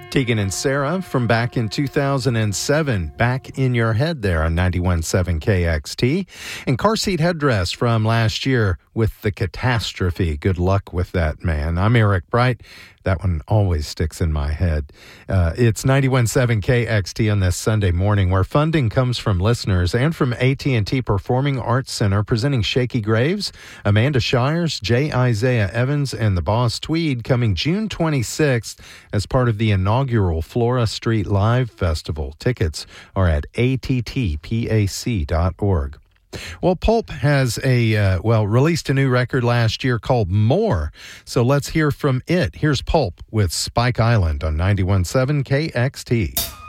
Tegan and Sarah from back in 2007, Back in Your Head there on 91.7 KXT. And Car Seat Headdress from last year with The Catastrophe. Good luck with that, man. I'm Eric Bright. That one always sticks in my head. It's 91.7 KXT on this Sunday morning, where funding comes from listeners and from AT&T Performing Arts Center, presenting Shaky Graves, Amanda Shires, J. Isaiah Evans, and the Boss Tweed, coming June 26th as part of the inaugural Flora Street Live Festival. Tickets are at attpac.org. Well, Pulp has released a new record last year called More. So let's hear from it. Here's Pulp with Spike Island on 91.7 KXT.